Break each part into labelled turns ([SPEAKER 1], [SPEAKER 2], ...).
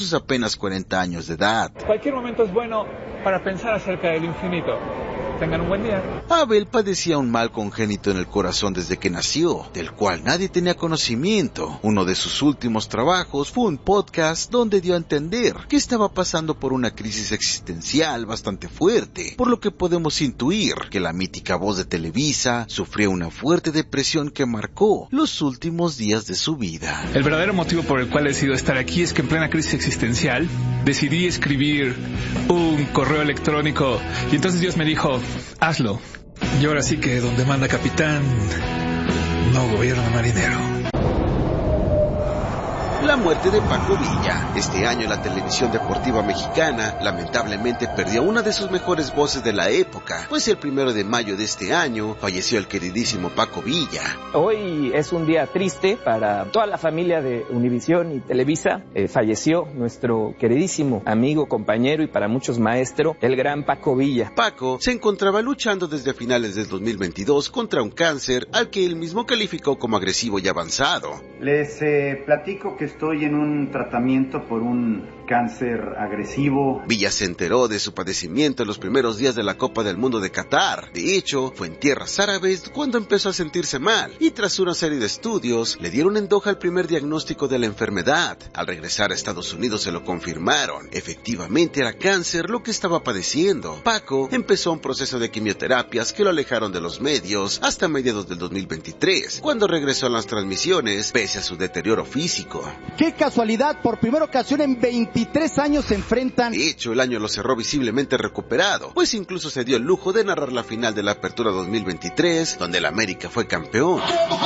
[SPEAKER 1] sus apenas 40 años de edad.
[SPEAKER 2] Cualquier momento es bueno para pensar acerca del infinito. Tengan un buen día.
[SPEAKER 1] Abel padecía un mal congénito en el corazón desde que nació, del cual nadie tenía conocimiento. Uno de sus últimos trabajos fue un podcast donde dio a entender que estaba pasando por una crisis existencial bastante fuerte, por lo que podemos intuir que la mítica voz de Televisa sufrió una fuerte depresión que marcó los últimos días de su vida.
[SPEAKER 2] El verdadero motivo por el cual he decidido estar aquí es que en plena crisis existencial decidí escribir un correo electrónico y entonces Dios me dijo: hazlo. Y ahora sí que donde manda capitán, no gobierna marinero.
[SPEAKER 1] La muerte de Paco Villa. Este año la televisión deportiva mexicana lamentablemente perdió una de sus mejores voces de la época, pues el 1 de mayo de este año falleció el queridísimo Paco Villa.
[SPEAKER 3] Hoy es un día triste para toda la familia de Univisión y Televisa. Falleció nuestro queridísimo amigo, compañero y para muchos maestro, el gran Paco Villa.
[SPEAKER 1] Paco se encontraba luchando desde finales del 2022 contra un cáncer al que él mismo calificó como agresivo y avanzado.
[SPEAKER 4] Les platico que estoy en un tratamiento por un cáncer agresivo.
[SPEAKER 1] Villa se enteró de su padecimiento en los primeros días de la Copa del Mundo de Qatar. De hecho, fue en tierras árabes cuando empezó a sentirse mal, y tras una serie de estudios, le dieron en Doha el primer diagnóstico de la enfermedad. Al regresar a Estados Unidos se lo confirmaron. Efectivamente era cáncer lo que estaba padeciendo. Paco empezó un proceso de quimioterapias que lo alejaron de los medios hasta mediados del 2023, cuando regresó a las transmisiones pese a su deterioro físico.
[SPEAKER 5] ¡Qué casualidad! Por primera ocasión en 23 años se enfrentan.
[SPEAKER 1] De hecho, el año lo cerró visiblemente recuperado, pues incluso se dio el lujo de narrar la final de la Apertura 2023, donde el América fue campeón.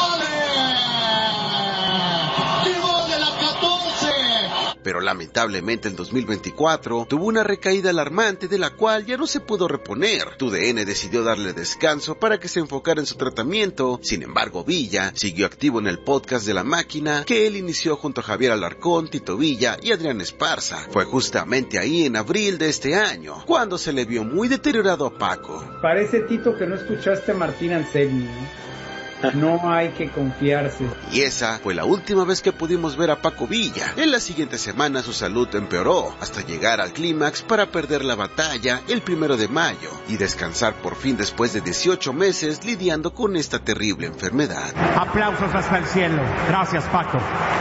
[SPEAKER 1] Pero lamentablemente en 2024 tuvo una recaída alarmante de la cual ya no se pudo reponer. TUDN decidió darle descanso para que se enfocara en su tratamiento. Sin embargo, Villa siguió activo en el podcast de La Máquina, que él inició junto a Javier Alarcón, Tito Villa y Adrián Esparza. Fue justamente ahí en abril de este año cuando se le vio muy deteriorado a Paco.
[SPEAKER 6] Parece, Tito, que no escuchaste a Martín Anselmi, ¿no? No hay que confiarse.
[SPEAKER 1] Y esa fue la última vez que pudimos ver a Paco Villa. En la siguiente semana su salud empeoró, hasta llegar al clímax para perder la batalla el 1 de mayo y descansar por fin después de 18 meses lidiando con esta terrible enfermedad.
[SPEAKER 7] Aplausos hasta el cielo. Gracias, Paco.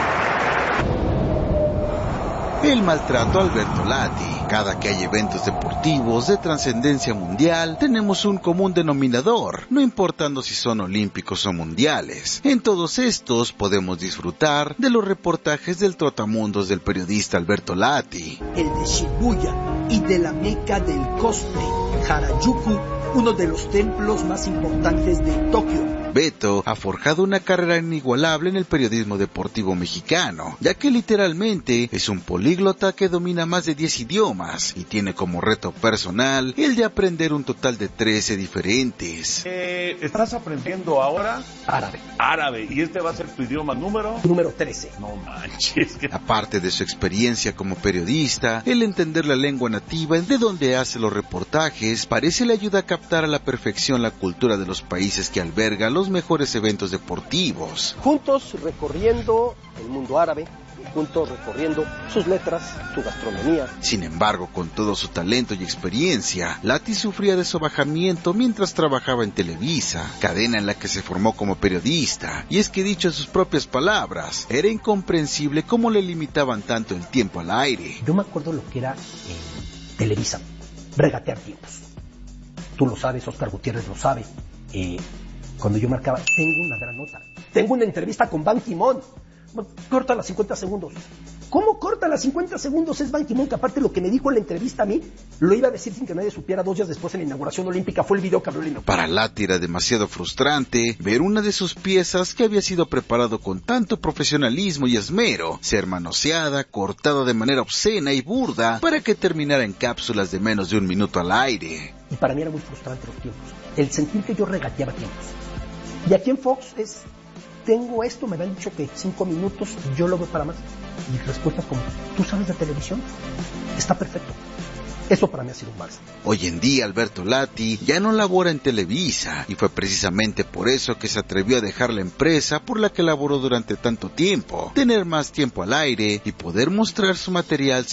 [SPEAKER 1] El maltrato a Alberto Lati. Cada que hay eventos deportivos de trascendencia mundial, tenemos un común denominador, no importando si son olímpicos o mundiales. En todos estos podemos disfrutar de los reportajes del trotamundos del periodista Alberto Lati.
[SPEAKER 8] El de Shibuya y de la meca del cosplay, Harajuku, uno de los templos más importantes de Tokio.
[SPEAKER 1] Beto ha forjado una carrera inigualable en el periodismo deportivo mexicano, ya que literalmente es un políglota que domina más de 10 idiomas y tiene como reto personal el de aprender un total de 13 diferentes.
[SPEAKER 9] ¿Estás aprendiendo ahora? Árabe. ¿Y este va a ser tu idioma número?
[SPEAKER 8] Número 13.
[SPEAKER 9] No manches.
[SPEAKER 1] Aparte de su experiencia como periodista, el entender la lengua nativa de donde hace los reportajes parece le ayuda a captar a la perfección la cultura de los países que albergan los mejores eventos deportivos.
[SPEAKER 10] Juntos recorriendo el mundo árabe, juntos recorriendo sus letras, su gastronomía.
[SPEAKER 1] Sin embargo, con todo su talento y experiencia, Lati sufría de sobajamiento mientras trabajaba en Televisa, cadena en la que se formó como periodista. Y es que, dicho en sus propias palabras, era incomprensible cómo le limitaban tanto el tiempo al aire.
[SPEAKER 8] Yo me acuerdo lo que era Televisa, regatear tiempos. Tú lo sabes, Oscar Gutiérrez lo sabe. Cuando yo marcaba, tengo una gran nota, tengo una entrevista con Ban Ki-moon, corta las 50 segundos. ¿Cómo corta las 50 segundos? Es Ban Ki-moon, que aparte lo que me dijo en la entrevista a mí, lo iba a decir sin que nadie supiera 2 días después en la inauguración olímpica, fue el video que abrió el inauguración.
[SPEAKER 1] Para Lati era demasiado frustrante ver una de sus piezas que había sido preparado con tanto profesionalismo y esmero, ser manoseada, cortada de manera obscena y burda, para que terminara en cápsulas de menos de 1 minuto al aire.
[SPEAKER 8] Y para mí era muy frustrante los tiempos, el sentir que yo regateaba tiempos. Y aquí en Fox es, tengo esto, me habían dicho que 5 minutos, yo lo veo para más. Y respuestas como, ¿tú sabes de televisión? Está perfecto. Eso para mí ha sido un balsamo.
[SPEAKER 1] Hoy en día Alberto Lati ya no labora en Televisa, y fue precisamente por eso que se atrevió a dejar la empresa por la que laboró durante tanto tiempo, tener más tiempo al aire y poder mostrar su material